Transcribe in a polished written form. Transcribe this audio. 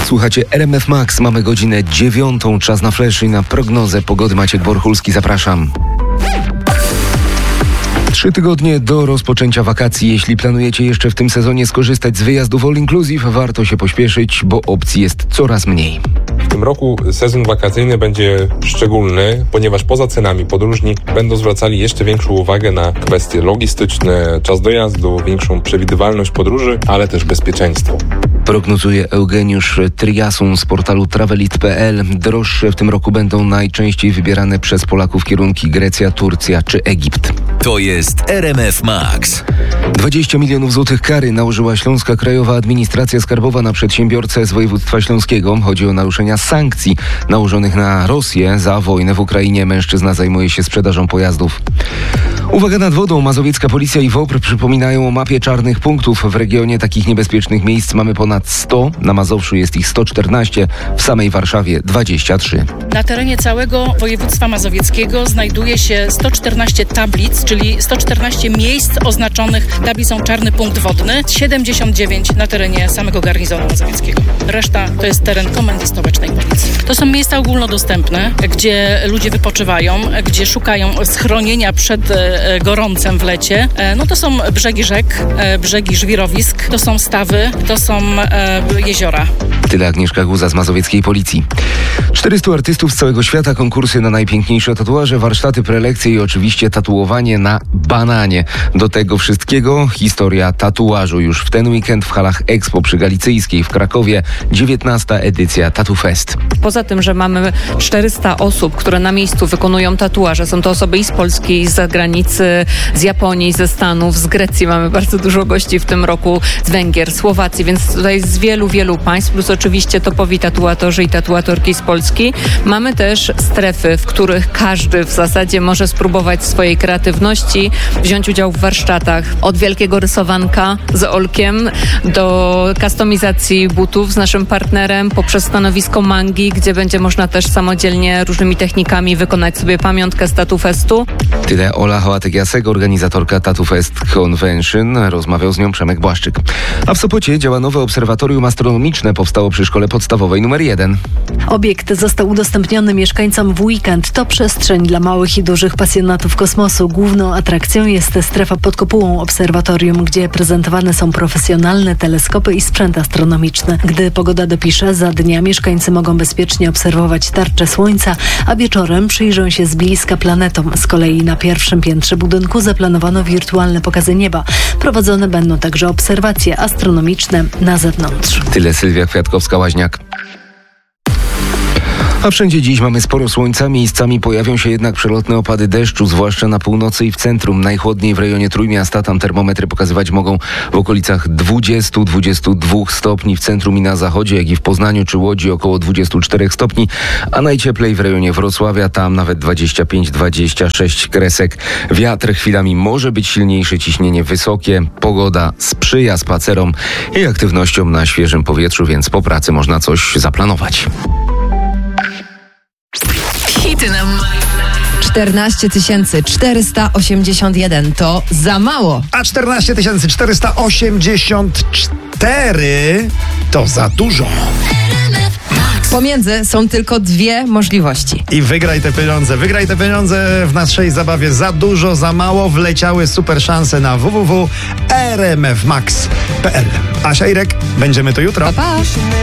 Słuchacie RMF Max, mamy godzinę 9, czas na flash i na prognozę pogody. Maciek Borchulski, zapraszam. 3 tygodnie do rozpoczęcia wakacji. Jeśli planujecie jeszcze w tym sezonie skorzystać z wyjazdów all inclusive, warto się pośpieszyć, bo opcji jest coraz mniej. W tym roku sezon wakacyjny będzie szczególny, ponieważ poza cenami podróżni będą zwracali jeszcze większą uwagę na kwestie logistyczne, czas dojazdu, większą przewidywalność podróży, ale też bezpieczeństwo. Prognozuje Eugeniusz Triasun z portalu travelit.pl. Droższe w tym roku będą najczęściej wybierane przez Polaków kierunki Grecja, Turcja czy Egipt. To jest RMF Max. 20 milionów złotych kary nałożyła Śląska Krajowa Administracja Skarbowa na przedsiębiorcę z województwa śląskiego. Chodzi o naruszenia sankcji nałożonych na Rosję za wojnę w Ukrainie. Mężczyzna zajmuje się sprzedażą pojazdów. Uwaga, nad wodą. Mazowiecka policja i WOPR przypominają o mapie czarnych punktów. W regionie takich niebezpiecznych miejsc mamy ponad 100. Na Mazowszu jest ich 114, w samej Warszawie 23. Na terenie całego województwa mazowieckiego znajduje się 114 tablic, czyli 114 miejsc oznaczonych tablicą czarny punkt wodny, 79 na terenie samego garnizonu mazowieckiego. Reszta to jest teren komendy stołecznej policji. To są miejsca ogólnodostępne, gdzie ludzie wypoczywają, gdzie szukają schronienia przed gorącem w lecie. No to są brzegi rzek, brzegi żwirowisk, to są stawy, to są jeziora. Tyle Agnieszka Guza z mazowieckiej policji. 400 artystów z całego świata, konkursy na najpiękniejsze tatuaże, warsztaty, prelekcje i oczywiście tatuowanie na bananie. Do tego wszystkiego historia tatuażu. Już w ten weekend w halach Expo przy Galicyjskiej w Krakowie 19. edycja Tattoo Fest. Poza tym, że mamy 400 osób, które na miejscu wykonują tatuaże, są to osoby i z Polski, i z zagranicy, z Japonii, ze Stanów, z Grecji. Mamy bardzo dużo gości w tym roku, z Węgier, Słowacji, więc tutaj z wielu państw, plus oczywiście topowi tatuatorzy i tatuatorki z Polski. Mamy też strefy, w których każdy w zasadzie może spróbować swojej kreatywności, wziąć udział w warsztatach. Od wielkiego rysowanka z Olkiem do kustomizacji butów z naszym partnerem, poprzez stanowisko mangi, gdzie będzie można też samodzielnie różnymi technikami wykonać sobie pamiątkę z Tattoo Festu. Tyle Ola Hołatek-Jasek, organizatorka Tattoo Fest Convention. Rozmawiał z nią Przemek Błaszczyk. A w Sopocie działa nowe obserwatorium astronomiczne. Powstało przy szkole podstawowej nr 1. Obiekt został udostępniony mieszkańcom w weekend. To przestrzeń dla małych i dużych pasjonatów kosmosu. Główną atrakcją jest strefa pod kopułą obserwatorium, gdzie prezentowane są profesjonalne teleskopy i sprzęt astronomiczny. Gdy pogoda dopisze, za dnia mieszkańcy mogą bezpiecznie obserwować tarczę Słońca, a wieczorem przyjrzą się z bliska planetom. Z kolei na pierwszym piętrze budynku zaplanowano wirtualne pokazy nieba. Prowadzone będą także obserwacje astronomiczne na zewnątrz. Tyle Sylwia Kwiatkowska-Łaźniak. A wszędzie dziś mamy sporo słońca, miejscami pojawią się jednak przelotne opady deszczu, zwłaszcza na północy i w centrum. Najchłodniej w rejonie Trójmiasta, tam termometry pokazywać mogą w okolicach 20-22 stopni, w centrum i na zachodzie, jak i w Poznaniu czy Łodzi około 24 stopni, a najcieplej w rejonie Wrocławia, tam nawet 25-26 kresek. Wiatr chwilami może być silniejszy, ciśnienie wysokie, pogoda sprzyja spacerom i aktywnościom na świeżym powietrzu, więc po pracy można coś zaplanować. Hity na 14 481 to za mało. A 14 484 to za dużo. Pomiędzy są tylko dwie możliwości. I wygraj te pieniądze w naszej zabawie Za dużo, za mało. Wleciały super szanse na www.rmfmax.pl. Asia, Irek, będziemy tu jutro. Pa, pa.